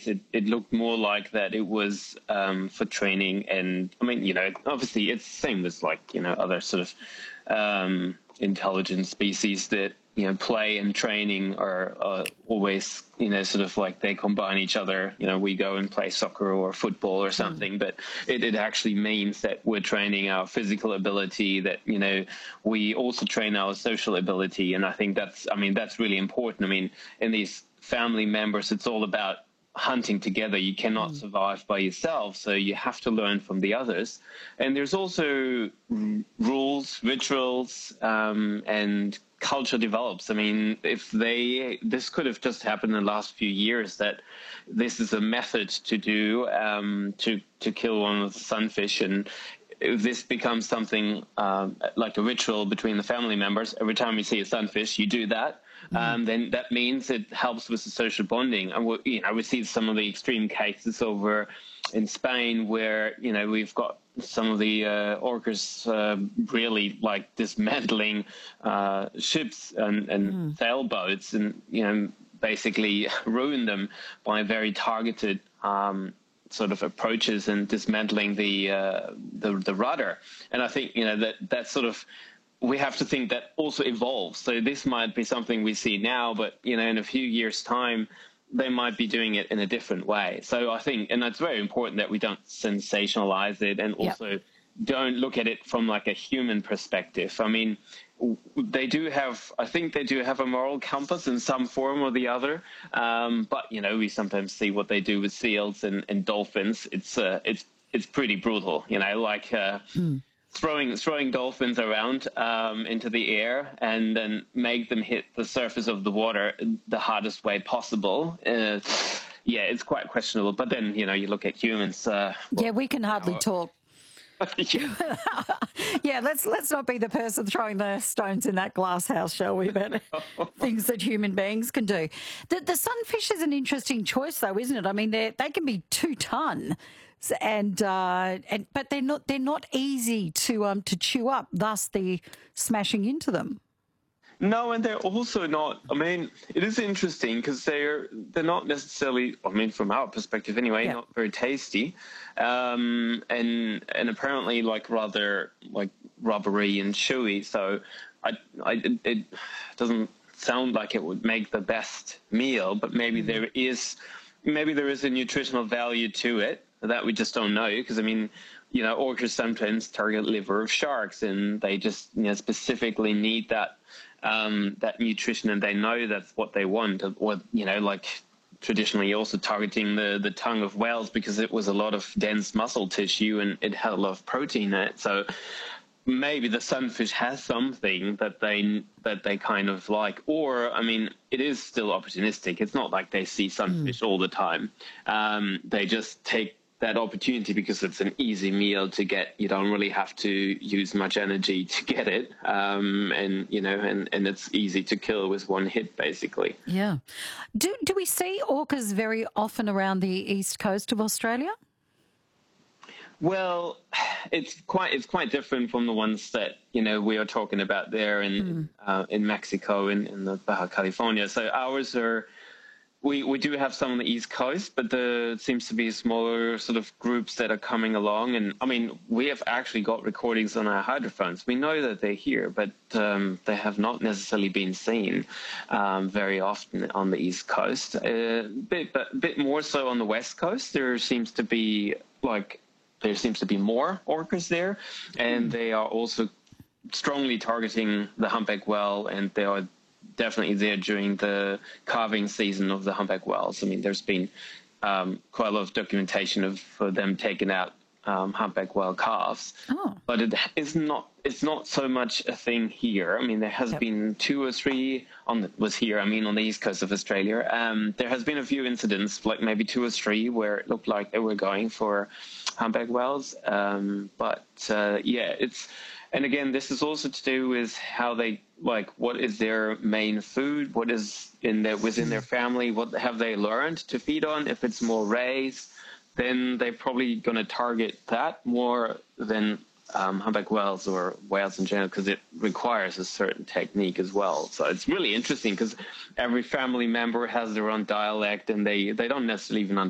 days, it looked more like that it was for training. And I mean, obviously it's the same as like, other sort of intelligent species that, play and training are always, sort of like they combine each other. We go and play soccer or football or something, but it actually means that we're training our physical ability, that, we also train our social ability. And I think that's really important. I mean, in these family members, it's all about hunting together. You cannot survive by yourself, so you have to learn from the others. And there's also rules, rituals, and culture develops. I mean, this could have just happened in the last few years, that this is a method to do to kill one of the sunfish, and if this becomes something like a ritual between the family members, every time you see a sunfish, you do that. Then that means it helps with the social bonding. And we see some of the extreme cases over in Spain where, we've got some of the orcas really like dismantling ships and sailboats, and, basically ruin them by very targeted sort of approaches and dismantling the rudder. And I think, that sort of, we have to think that also evolves. So this might be something we see now, but, in a few years' time, they might be doing it in a different way. So I think, and it's very important that we don't sensationalize it, and also don't look at it from like a human perspective. I mean, I think they do have a moral compass in some form or the other. But, we sometimes see what they do with seals and dolphins. It's pretty brutal, throwing dolphins around into the air and then make them hit the surface of the water the hardest way possible. It's quite questionable. But then, you look at humans. We can hardly talk. Let's not be the person throwing the stones in that glass house, shall we? But things that human beings can do. The sunfish is an interesting choice, though, isn't it? I mean, they can be 2 ton, but they're not easy to chew up. Thus, the smashing into them. No, and they're also not. I mean, it is interesting because they're not necessarily. I mean, from our perspective anyway, not very tasty, and apparently like rather like rubbery and chewy. So, it doesn't sound like it would make the best meal, but maybe there is a nutritional value to it that we just don't know. Because I mean, orcas sometimes target liver of sharks, and they just specifically need that nutrition, and they know that's what they want. Or like traditionally also targeting the tongue of whales because it was a lot of dense muscle tissue and it had a lot of protein in it. So maybe the sunfish has something that they kind of like. Or I mean, it is still opportunistic. It's not like they see sunfish all the time. They just take that opportunity because it's an easy meal to get. You don't really have to use much energy to get it, and it's easy to kill with one hit, basically. Yeah. Do we see orcas very often around the east coast of Australia? Well, it's quite different from the ones that we are talking about there in Mexico in the Baja California. So ours are. We do have some on the East Coast, but there seems to be smaller sort of groups that are coming along. And I mean, we have actually got recordings on our hydrophones. We know that they're here, but they have not necessarily been seen very often on the East Coast. A bit more so on the West Coast. There seems to be more orcas there, and they are also strongly targeting the humpback whale, and they are definitely there during the calving season of the humpback whales. I mean, there's been quite a lot of documentation of them taking out humpback whale calves. But it's not so much a thing here. I mean, there has been 2 or 3 on the east coast of Australia. There has been a few incidents, like maybe 2 or 3, where it looked like they were going for humpback whales. And again, this is also to do with how they what is their main food, what is within their family, what have they learned to feed on. If it's more rays, then they're probably going to target that more than humpback whales or whales in general, because it requires a certain technique as well. So it's really interesting because every family member has their own dialect, and they don't necessarily even understand